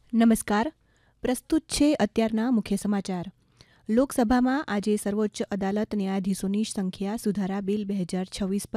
નમસ્કાર. પ્રસ્તુત છે અત્યારના મુખ્ય સમાચાર. લોકસભામાં આજે સર્વોચ્ચ અદાલત ન્યાયાધીશોની સંખ્યા સુધારા બિલ 2026 પર